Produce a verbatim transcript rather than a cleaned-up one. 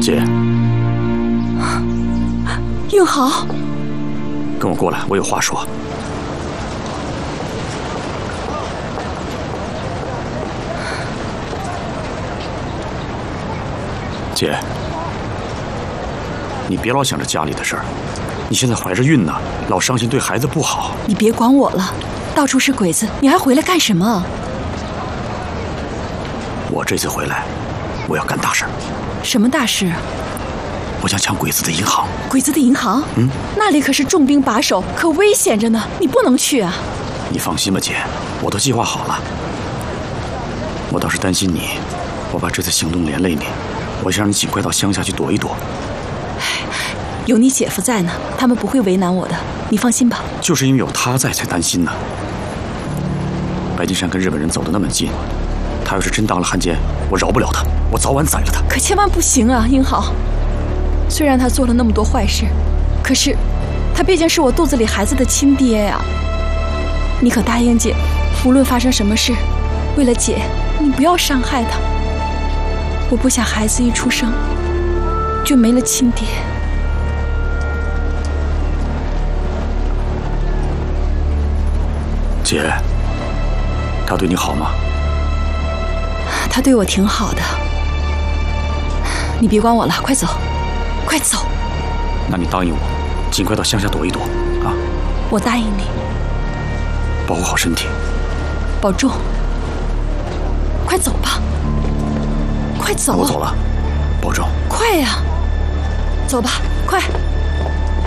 姐， 应豪， 跟我过来，我有话说。姐，你别老想着家里的事儿，你现在怀着孕呢，老伤心对孩子不好。 你别管我了，到处是鬼子，你还回来干什么？ 我这次回来，我要干大事。 什么大事？ 我想抢鬼子的银行。 鬼子的银行？ 嗯， 那里可是重兵把守，可危险着呢，你不能去啊。 你放心吧，姐，我都计划好了。我倒是担心你，我把这次行动连累你，我想让你尽快到乡下去躲一躲。 有你姐夫在呢，他们不会为难我的，你放心吧。 就是因为有他在，才担心呢。白金山跟日本人走得那么近，他要是真当了汉奸，我饶不了他，我早晚宰了他。 可千万不行啊，英豪。虽然他做了那么多坏事，可是他毕竟是我肚子里孩子的亲爹呀。你可答应姐，无论发生什么事，为了姐，你不要伤害他。我不想孩子一出生就没了亲爹。 姐，他对你好吗？ 他对我挺好的。你别管我了，快走，快走。 那你答应我，尽快到乡下躲一躲啊！ 我答应你。 保护好身体， 保重。快走吧，快走！ 我走了，保重。 快呀，走吧，快！